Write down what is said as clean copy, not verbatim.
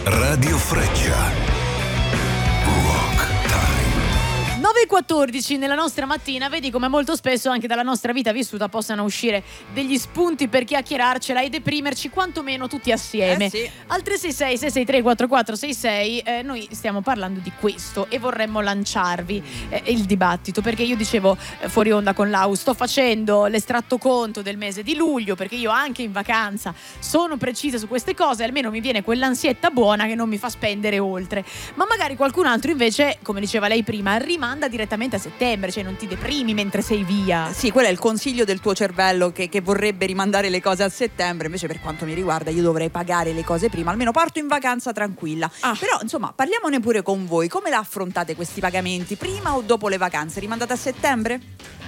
Radio Freccia. Rock Time. 9:14 nella nostra mattina, vedi come molto spesso anche dalla nostra vita vissuta possano uscire degli spunti per chiacchierarcela e deprimerci quantomeno tutti assieme. Sì. Al 366 663 4466 noi stiamo parlando di questo e vorremmo lanciarvi il dibattito, perché io dicevo fuori onda con Lau, sto facendo l'estratto conto del mese di luglio perché io anche in vacanza sono precisa su queste cose, almeno mi viene quell'ansietta buona che non mi fa spendere oltre. Ma magari qualcun altro invece, come diceva lei prima, rimanda direttamente a settembre, cioè non ti deprimi mentre sei via. Sì, quello è il consiglio del tuo cervello che vorrebbe rimandare le cose a settembre. Invece per quanto mi riguarda io dovrei pagare le cose prima, almeno parto in vacanza tranquilla. Però insomma parliamone pure con voi, come la affrontate questi pagamenti, prima o dopo le vacanze? Rimandate a settembre?